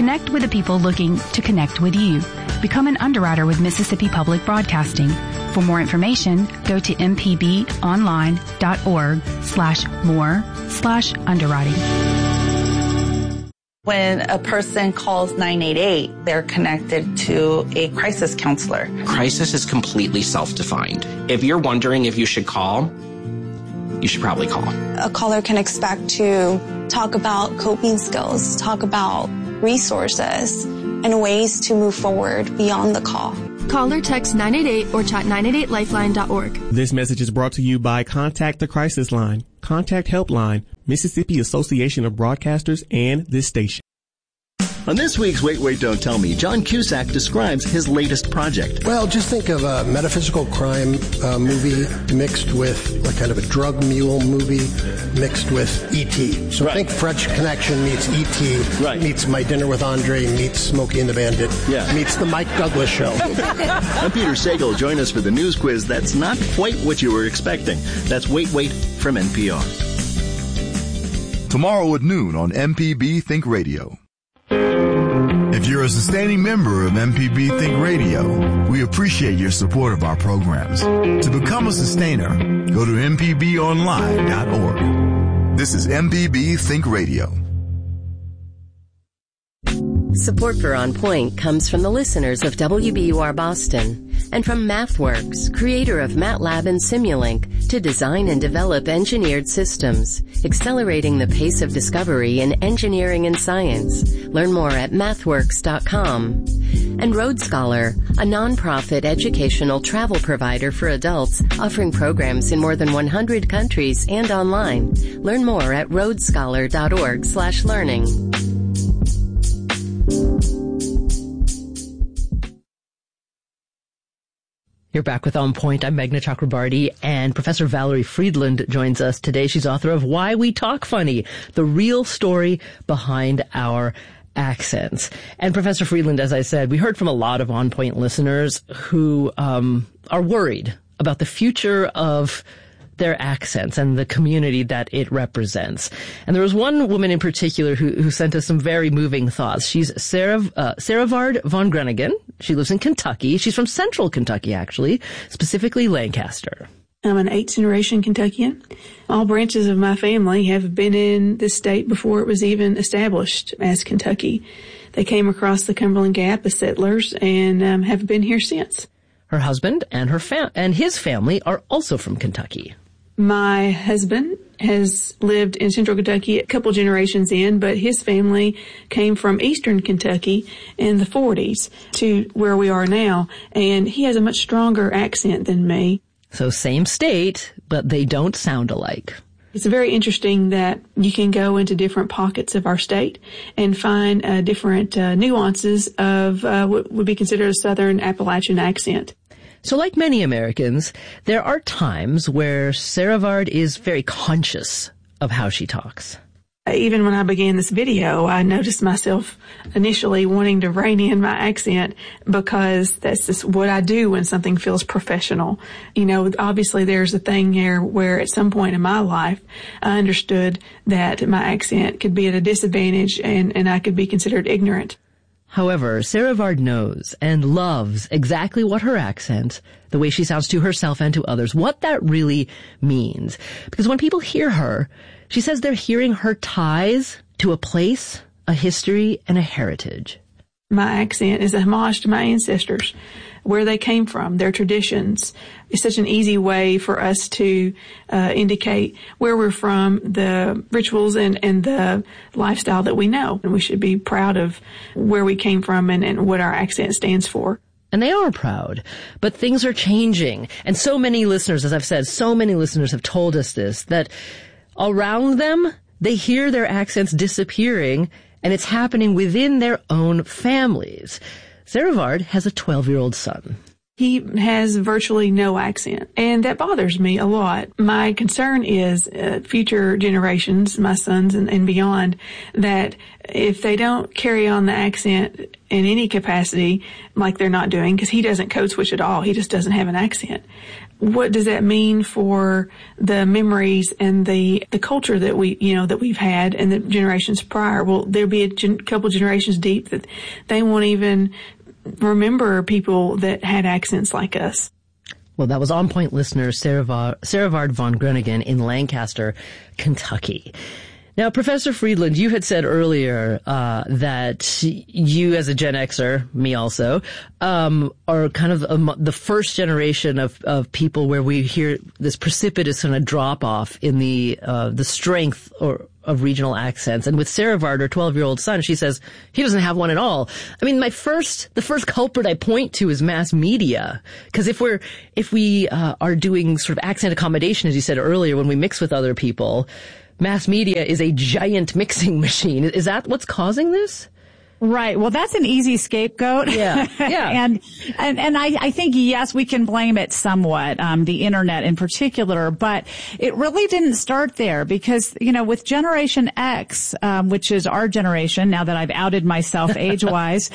Connect with the people looking to connect with you. Become an underwriter with Mississippi Public Broadcasting. For more information, go to mpbonline.org/more/underwriting. When a person calls 988, they're connected to a crisis counselor. Crisis is completely self-defined. If you're wondering if you should call, you should probably call. A caller can expect to talk about coping skills, talk about resources, and ways to move forward beyond the call. Call or text 988 or chat 988lifeline.org. This message is brought to you by Contact the Crisis Line, Contact Helpline, Mississippi Association of Broadcasters, and this station. On this week's Wait, Wait, Don't Tell Me, John Cusack describes his latest project. Well, just think of a metaphysical crime movie mixed with a kind of a drug mule movie mixed with E.T. So think French Connection meets E.T. Meets My Dinner with Andre meets Smokey and the Bandit meets The Mike Douglas Show. I'm Peter Sagal. Join us for the news quiz that's not quite what you were expecting. That's Wait, Wait from NPR. Tomorrow at noon on MPB Think Radio. If you're a sustaining member of MPB Think Radio, we appreciate your support of our programs. To become a sustainer, go to mpbonline.org. This is MPB Think Radio. Support for On Point comes from the listeners of WBUR Boston and from MathWorks, creator of MATLAB and Simulink, to design and develop engineered systems, accelerating the pace of discovery in engineering and science. Learn more at mathworks.com. And Road Scholar, a nonprofit educational travel provider for adults offering programs in more than 100 countries and online. Learn more at roadscholar.org/learning. You're back with On Point. I'm Meghna Chakrabarty, and Professor Valerie Friedland joins us today. She's author of Why We Talk Funny, the real story behind our accents. And Professor Friedland, as I said, we heard from a lot of On Point listeners who are worried about the future of their accents and the community that it represents. And there was one woman in particular who sent us some very moving thoughts. She's Saravard von Groningen. She lives in Kentucky. She's from central Kentucky, actually, specifically Lancaster. I'm an 8th-generation Kentuckian. All branches of my family have been in this state before it was even established as Kentucky. They came across the Cumberland Gap as settlers and have been here since. Her husband and his family are also from Kentucky. My husband has lived in central Kentucky a couple generations in, but his family came from eastern Kentucky in the 40s to where we are now, and he has a much stronger accent than me. So same state, but they don't sound alike. It's very interesting that you can go into different pockets of our state and find different nuances of what would be considered a Southern Appalachian accent. So like many Americans, there are times where Saravard is very conscious of how she talks. Even when I began this video, I noticed myself initially wanting to rein in my accent because that's just what I do when something feels professional. You know, obviously there's a thing here where at some point in my life, I understood that my accent could be at a disadvantage and I could be considered ignorant. However, Saravard knows and loves exactly what her accent, the way she sounds to herself and to others, what that really means. Because when people hear her, she says they're hearing her ties to a place, a history, and a heritage. My accent is a homage to my ancestors, where they came from, their traditions. It's such an easy way for us to indicate where we're from, the rituals and the lifestyle that we know. And we should be proud of where we came from and what our accent stands for. And they are proud, but things are changing. And so many listeners, as I've said, so many listeners have told us this, that around them, they hear their accents disappearing, and it's happening within their own families. Saravard has a 12-year-old son. He has virtually no accent, and that bothers me a lot. My concern is future generations, my sons and beyond, that if they don't carry on the accent in any capacity, like they're not doing, because he doesn't code switch at all, he just doesn't have an accent. What does that mean for the memories and the culture that we've had and the generations prior? Will there be a couple generations deep that they won't even remember people that had accents like us? Well, that was On Point listener Sarah Vard von Groningen in Lancaster, Kentucky. Now, Professor Friedland, you had said earlier that you, as a Gen Xer, me also, are kind of the first generation of people where we hear this precipitous kind of drop off in the strength of regional accents. And with Sarah Vard, her 12-year-old son, she says he doesn't have one at all. I mean, the first culprit I point to is mass media. Because if we are doing sort of accent accommodation, as you said earlier, when we mix with other people, mass media is a giant mixing machine. Is that what's causing this? Right. Well, that's an easy scapegoat. Yeah. Yeah. and I think, yes, we can blame it somewhat, the internet in particular, but it really didn't start there because, with Generation X, which is our generation, now that I've outed myself age-wise,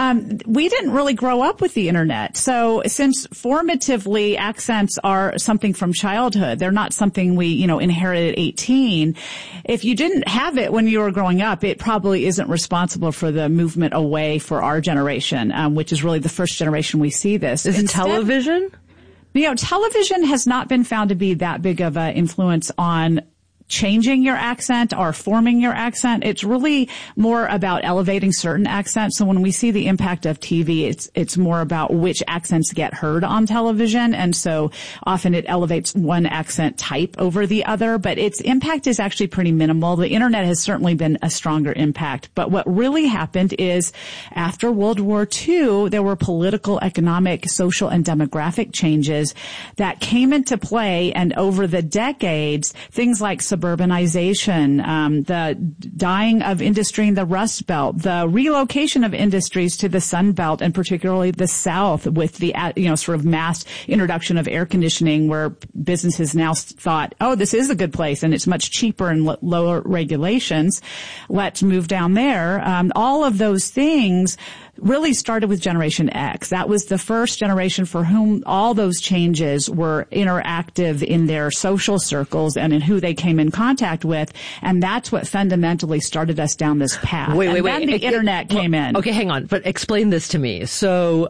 we didn't really grow up with the internet. So since formatively accents are something from childhood, they're not something we, inherited at 18. If you didn't have it when you were growing up, it probably isn't responsible for the movement away for our generation, which is really the first generation we see this. Is it television? Television has not been found to be that big of an influence on changing your accent or forming your accent. It's really more about elevating certain accents. So when we see the impact of TV, it's more about which accents get heard on television. And so often it elevates one accent type over the other, but its impact is actually pretty minimal. The internet has certainly been a stronger impact. But what really happened is after World War II, there were political, economic, social, and demographic changes that came into play. And over the decades, things like suburbanization, the dying of industry in the Rust Belt, the relocation of industries to the Sun Belt, and particularly the South with the, sort of mass introduction of air conditioning where businesses now thought, oh, this is a good place and it's much cheaper and lower regulations. Let's move down there. All of those things really started with Generation X. That was the first generation for whom all those changes were interactive in their social circles and in who they came in contact with. And that's what fundamentally started us down this path. Wait. Then the internet came in. Okay, hang on. But explain this to me. So,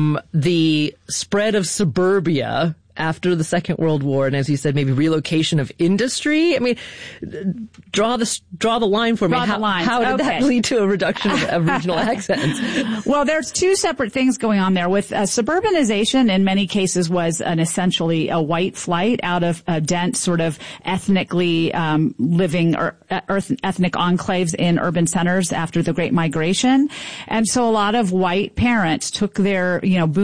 the spread of suburbia after the Second World War, and as you said, maybe relocation of industry. I mean, draw the line for me. How did that lead to a reduction of regional accents? Well, there's two separate things going on there. With suburbanization, in many cases, was essentially a white flight out of dense, sort of ethnically living or ethnic enclaves in urban centers after the Great Migration, and so a lot of white parents took their,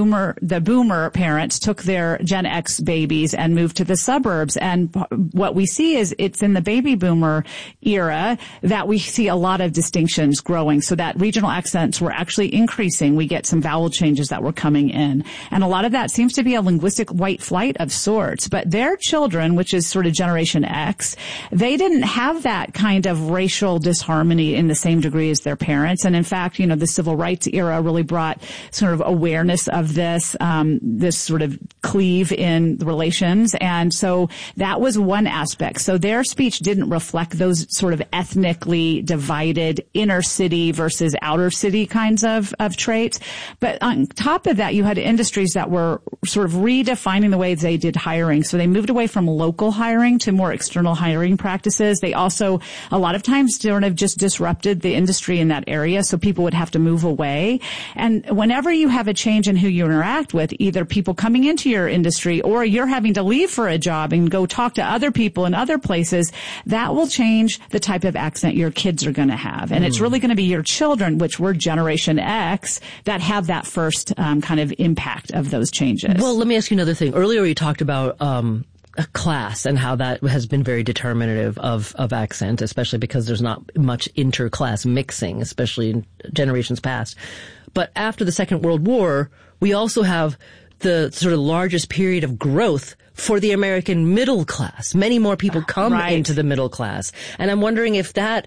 boomer parents took their Gen X babies and moved to the suburbs. And what we see is it's in the baby boomer era that we see a lot of distinctions growing, so that regional accents were actually increasing. We get some vowel changes that were coming in. And a lot of that seems to be a linguistic white flight of sorts. But their children, which is sort of Generation X, they didn't have that kind of racial disharmony in the same degree as their parents. And in fact, the civil rights era really brought sort of awareness of this, this sort of cleave in the relations. And so that was one aspect. So their speech didn't reflect those sort of ethnically divided inner city versus outer city kinds of traits. But on top of that, you had industries that were sort of redefining the way they did hiring. So they moved away from local hiring to more external hiring practices. They also, a lot of times, sort of just disrupted the industry in that area, so people would have to move away. And whenever you have a change in who you interact with, either people coming into your industry or you're having to leave for a job and go talk to other people in other places, that will change the type of accent your kids are going to have. And it's really going to be your children, which were Generation X, that have that first kind of impact of those changes. Well, let me ask you another thing. Earlier you talked about a class and how that has been very determinative of accent, especially because there's not much inter-class mixing, especially in generations past. But after the Second World War, we also have the sort of largest period of growth for the American middle class. Many more people come into the middle class. And I'm wondering if that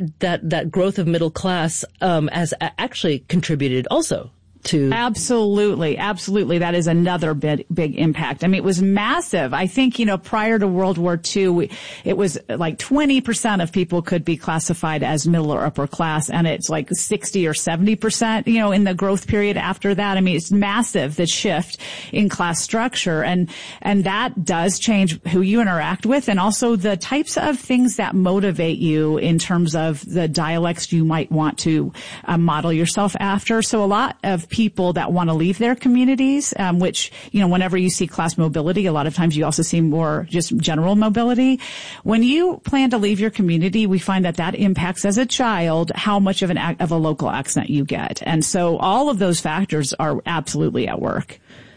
growth of middle class, has actually contributed also to. Absolutely. That is another big impact. I mean, it was massive. I think, prior to World War II, it was like 20% of people could be classified as middle or upper class, and it's like 60 or 70%, in the growth period after that. I mean, it's massive, the shift in class structure, and that does change who you interact with, and also the types of things that motivate you in terms of the dialects you might want to model yourself after. So a lot of people that want to leave their communities, which, whenever you see class mobility, a lot of times you also see more just general mobility. When you plan to leave your community, we find that impacts as a child how much of a local accent you get. And so all of those factors are absolutely at work.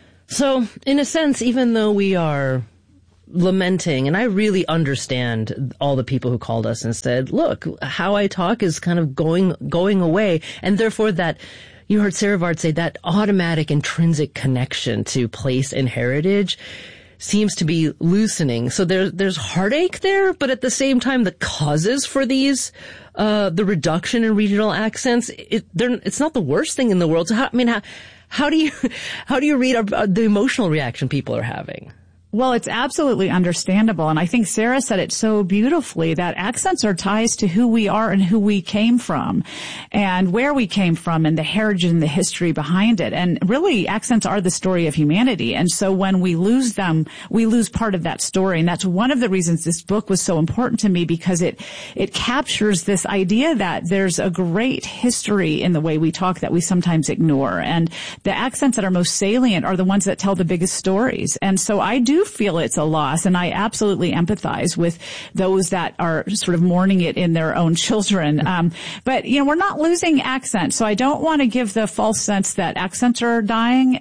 So in a sense, even though we are lamenting, and I really understand all the people who called us and said, look, how I talk is kind of going away, and therefore that you heard Sarah Vard say that automatic intrinsic connection to place and heritage seems to be loosening. So there's heartache there, but at the same time, the causes for these, the reduction in regional accents, it's not the worst thing in the world. So how do you read the emotional reaction people are having? Well, it's absolutely understandable. And I think Sarah said it so beautifully that accents are ties to who we are and who we came from and where we came from and the heritage and the history behind it. And really, accents are the story of humanity. And so when we lose them, we lose part of that story. And that's one of the reasons this book was so important to me, because it captures this idea that there's a great history in the way we talk that we sometimes ignore. And the accents that are most salient are the ones that tell the biggest stories. And so I do feel it's a loss, and I absolutely empathize with those that are sort of mourning it in their own children. But, we're not losing accents, so I don't want to give the false sense that accents are dying.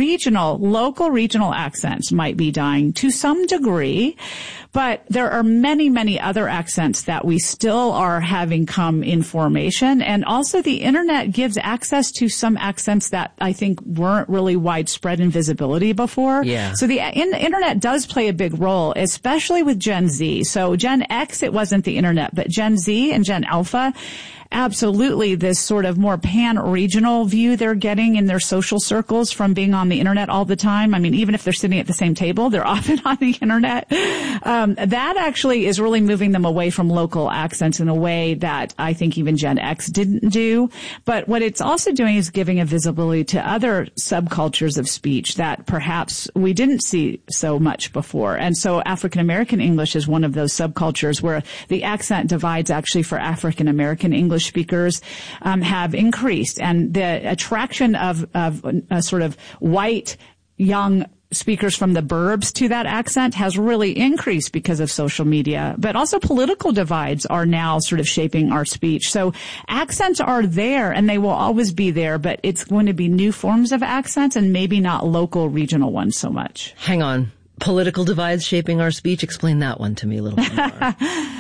Local regional accents might be dying to some degree, but there are many, many other accents that we still are having come in formation. And also the internet gives access to some accents that I think weren't really widespread in visibility before. Yeah. So the internet does play a big role, especially with Gen Z. So Gen X, it wasn't the internet, but Gen Z and Gen Alpha, absolutely this sort of more pan-regional view they're getting in their social circles from being on the internet all the time. I mean, even if they're sitting at the same table, they're often on the internet. That actually is really moving them away from local accents in a way that I think even Gen X didn't do. But what it's also doing is giving a visibility to other subcultures of speech that perhaps we didn't see so much before. And so African American English is one of those subcultures where the accent divides actually for African American English speakers have increased, and the attraction of sort of white young speakers from the burbs to that accent has really increased because of social media. But also political divides are now sort of shaping our speech. So accents are there and they will always be there, but it's going to be new forms of accents and maybe not local regional ones so much. Hang on. Political divides shaping our speech. Explain that one to me a little bit more.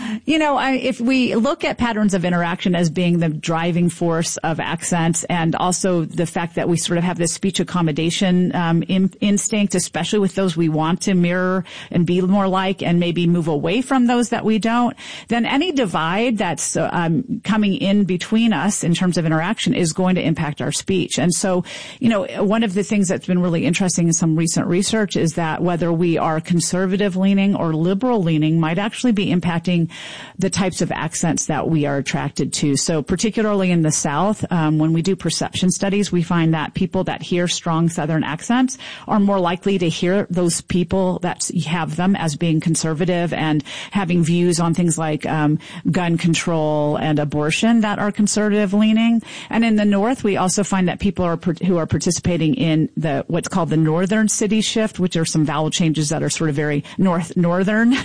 If we look at patterns of interaction as being the driving force of accents, and also the fact that we sort of have this speech accommodation instinct, especially with those we want to mirror and be more like, and maybe move away from those that we don't, then any divide that's coming in between us in terms of interaction is going to impact our speech. And so, one of the things that's been really interesting in some recent research is that whether we are conservative leaning or liberal leaning might actually be impacting the types of accents that we are attracted to. So particularly in the South, when we do perception studies, we find that people that hear strong Southern accents are more likely to hear those people that have them as being conservative and having views on things like gun control and abortion that are conservative leaning. And in the North, we also find that people who are participating in what's called the Northern City Shift, which are some vowel changes ranges that are sort of very northern,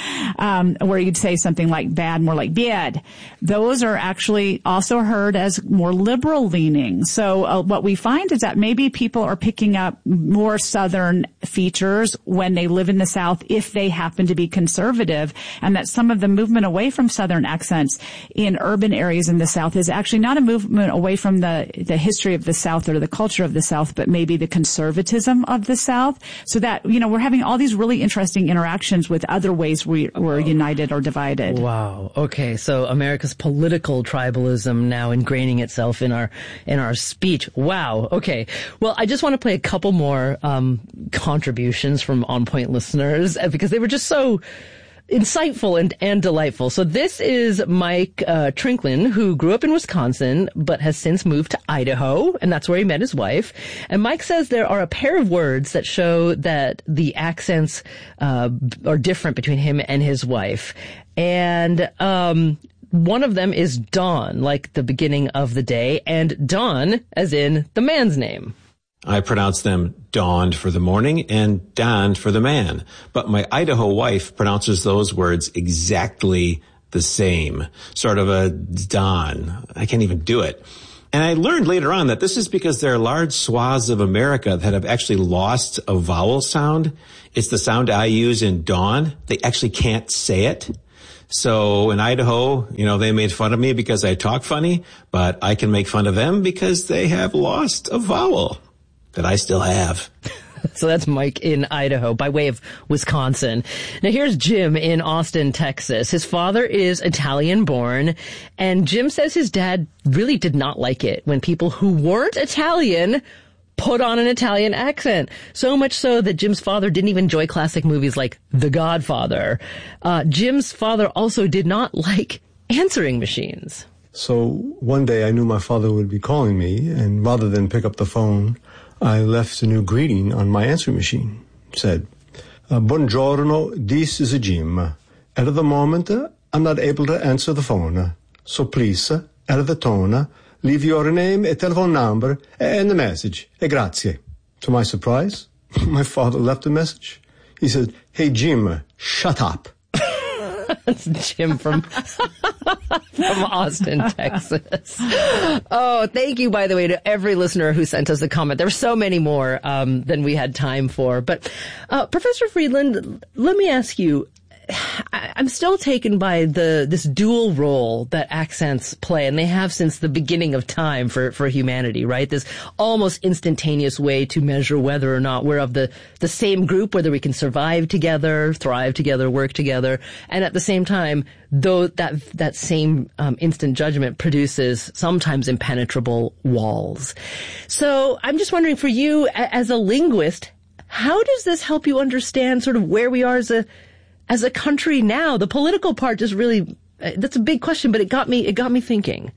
where you'd say something like bad, more like bad. Those are actually also heard as more liberal leaning. So what we find is that maybe people are picking up more southern features when they live in the South if they happen to be conservative, and that some of the movement away from southern accents in urban areas in the South is actually not a movement away from the history of the South or the culture of the South, but maybe the conservatism of the South. So that, we're having all these really interesting interactions with other ways we're united or divided. Wow. Okay. So America's political tribalism now ingraining itself in our speech. Wow. Okay. Well, I just want to play a couple more contributions from On Point listeners because they were just so insightful and delightful. So this is Mike Trinklin, who grew up in Wisconsin but has since moved to Idaho, and that's where he met his wife. And Mike says there are a pair of words that show that the accents are different between him and his wife. And one of them is dawn, like the beginning of the day, and Don as in the man's name. I pronounce them dawned for the morning and dawned for the man. But my Idaho wife pronounces those words exactly the same. Sort of a dawn. I can't even do it. And I learned later on that this is because there are large swaths of America that have actually lost a vowel sound. It's the sound I use in dawn. They actually can't say it. So in Idaho, they made fun of me because I talk funny, but I can make fun of them because they have lost a vowel that I still have. So that's Mike in Idaho by way of Wisconsin. Now here's Jim in Austin, Texas. His father is Italian born, and Jim says his dad really did not like it when people who weren't Italian put on an Italian accent. So much so that Jim's father didn't even enjoy classic movies like The Godfather. Jim's father also did not like answering machines. So one day I knew my father would be calling me, and rather than pick up the phone, I left a new greeting on my answering machine. It said, Buongiorno, this is Jim. At the moment, I'm not able to answer the phone. So please, at the tone, leave your name, a telephone number, and a message. E grazie. To my surprise, my father left a message. He said, hey, Jim, shut up. That's Jim from Austin, Texas. Oh, thank you, by the way, to every listener who sent us a comment. There were so many more than we had time for. But Professor Friedland, let me ask you, I'm still taken by this dual role that accents play, and they have since the beginning of time for humanity, right? This almost instantaneous way to measure whether or not we're of the same group, whether we can survive together, thrive together, work together, and at the same time, though that same instant judgment produces sometimes impenetrable walls. So I'm just wondering, for you as a linguist, how does this help you understand sort of where we are as a country now? The political part just really, that's a big question, but it got me thinking.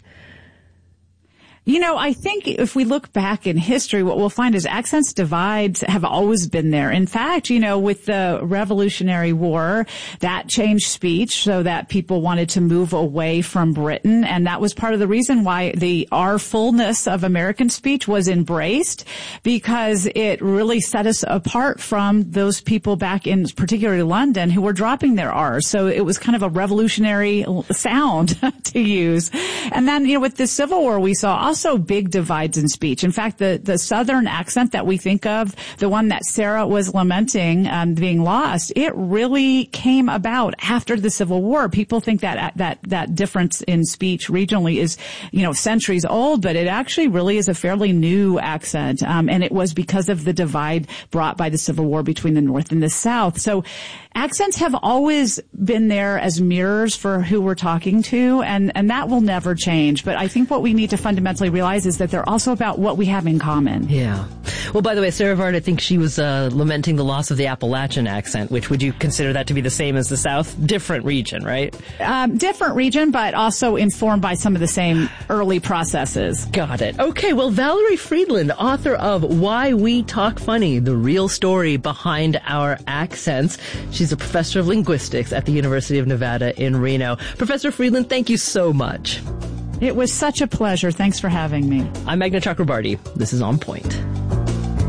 I think if we look back in history, what we'll find is accents divides have always been there. In fact, with the Revolutionary War, that changed speech so that people wanted to move away from Britain. And that was part of the reason why the R-fullness of American speech was embraced, because it really set us apart from those people back in particularly London who were dropping their R's. So it was kind of a revolutionary sound to use. And then, with the Civil War, we saw also big divides in speech. In fact, the Southern accent that we think of, the one that Sarah was lamenting being lost, it really came about after the Civil War. People think that difference in speech regionally is, centuries old, but it actually really is a fairly new accent. And it was because of the divide brought by the Civil War between the North and the South. So accents have always been there as mirrors for who we're talking to, and that will never change. But I think what we need to fundamentally realize is that they're also about what we have in common. Yeah. Well, by the way, Sarah Vard, I think she was lamenting the loss of the Appalachian accent, which would you consider that to be the same as the South? Different region, right? Different region, but also informed by some of the same early processes. Got it. Okay, well, Valerie Friedland, author of Why We Talk Funny, the real story behind our accents. She's a professor of linguistics at the University of Nevada in Reno. Professor Friedland, thank you so much. It was such a pleasure. Thanks for having me. I'm Meghna Chakrabarty. This is On Point.